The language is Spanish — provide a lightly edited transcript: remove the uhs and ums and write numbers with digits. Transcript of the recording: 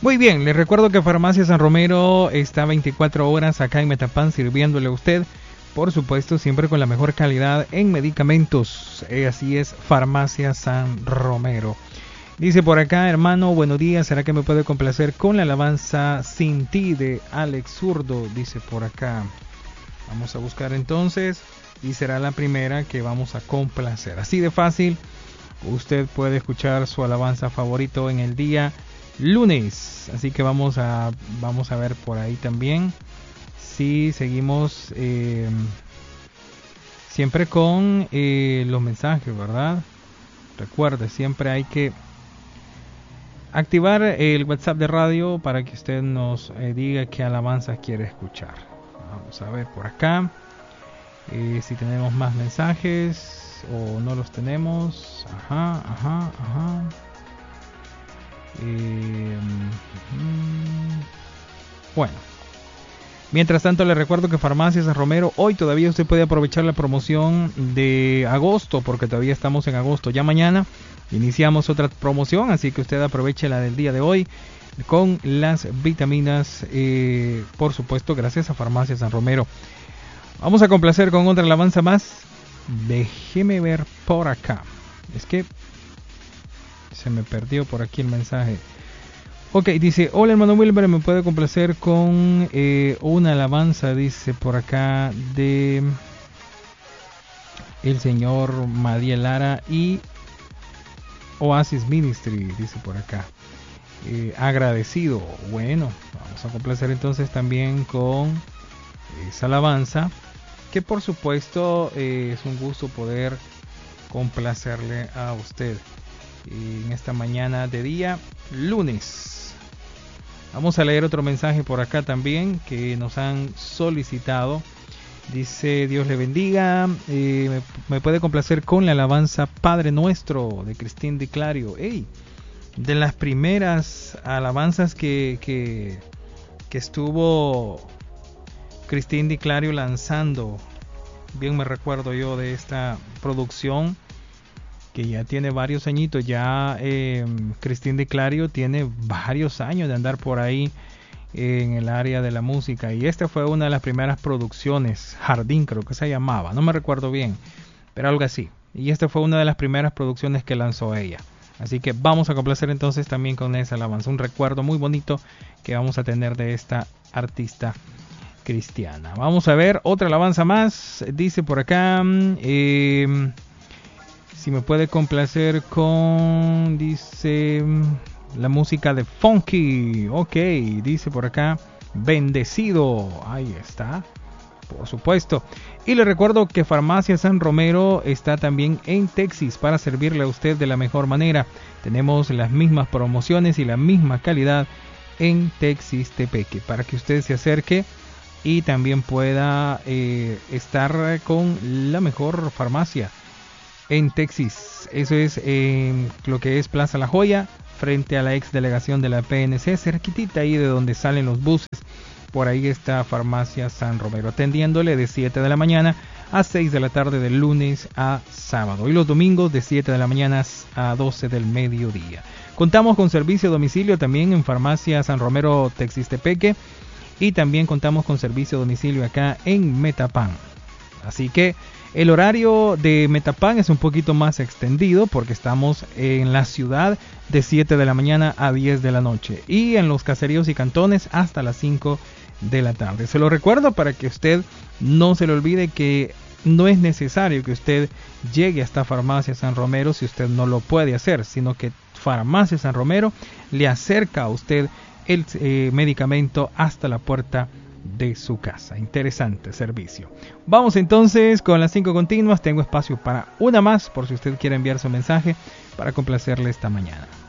Muy bien, les recuerdo que Farmacia San Romero está 24 horas acá en Metapán sirviéndole a usted. Por supuesto, siempre con la mejor calidad en medicamentos. Así es, Farmacia San Romero. Dice por acá, hermano, buenos días. ¿Será que me puede complacer con la alabanza Sin Ti de Alex Zurdo? Dice por acá. Vamos a buscar entonces y será la primera que vamos a complacer. Así de fácil, usted puede escuchar su alabanza favorito en el día lunes. Así que vamos a ver por ahí también si seguimos siempre con los mensajes, ¿verdad? Recuerde, siempre hay que activar el WhatsApp de radio para que usted nos diga qué alabanza quiere escuchar. Vamos a ver por acá si tenemos más mensajes o no los tenemos. Ajá. Bueno, mientras tanto le recuerdo que Farmacia San Romero, hoy todavía usted puede aprovechar la promoción de agosto, porque todavía estamos en agosto. Ya mañana iniciamos otra promoción, así que usted aproveche la del día de hoy con las vitaminas, por supuesto, gracias a Farmacia San Romero. Vamos a complacer con otra alabanza más. Déjeme ver por acá. Es que se me perdió por aquí el mensaje. Ok, dice, hola hermano Wilber, ¿me puede complacer con una alabanza? Dice por acá de el señor Madiel Lara y Oasis Ministry, dice por acá. Agradecido. Bueno, vamos a complacer entonces también con esa alabanza, que por supuesto es un gusto poder complacerle a usted en esta mañana de día lunes. Vamos a leer otro mensaje por acá también que nos han solicitado. Dice, Dios le bendiga, me puede complacer con la alabanza Padre Nuestro de Cristín Di Clario. Hey, de las primeras alabanzas que estuvo Cristín Di Clario lanzando. Bien me recuerdo yo de esta producción que ya tiene varios añitos. Ya Cristín Di Clario tiene varios años de andar por ahí en el área de la música, y esta fue una de las primeras producciones, Jardín creo que se llamaba, no me recuerdo bien, pero algo así, y esta fue una de las primeras producciones que lanzó ella. Así que vamos a complacer entonces también con esa alabanza, un recuerdo muy bonito que vamos a tener de esta artista cristiana. Vamos a ver otra alabanza más. Dice por acá, si me puede complacer con, dice, la música de Funky. Ok, dice por acá, Bendecido. Ahí está, por supuesto. Y le recuerdo que Farmacia San Romero está también en Texas para servirle a usted de la mejor manera. Tenemos las mismas promociones y la misma calidad en Texas Tepeque, para que usted se acerque y también pueda estar con la mejor farmacia en Texas. Eso es lo que es Plaza La Joya, frente a la ex delegación de la PNC, cerquitita ahí de donde salen los buses. Por ahí está Farmacia San Romero, atendiéndole de 7 de la mañana a 6 de la tarde de lunes a sábado, y los domingos de 7 de la mañana a 12 del mediodía. Contamos con servicio a domicilio también en Farmacia San Romero Texistepeque, y también contamos con servicio a domicilio acá en Metapán. Así que el horario de Metapán es un poquito más extendido porque estamos en la ciudad de 7 de la mañana a 10 de la noche, y en los caseríos y cantones hasta las 5 de la tarde. Se lo recuerdo para que usted no se le olvide que no es necesario que usted llegue hasta Farmacia San Romero si usted no lo puede hacer, sino que Farmacia San Romero le acerca a usted el medicamento hasta la puerta de su casa. Interesante servicio. Vamos entonces con las 5 continuas. Tengo espacio para una más por si usted quiere enviar su mensaje para complacerle esta mañana.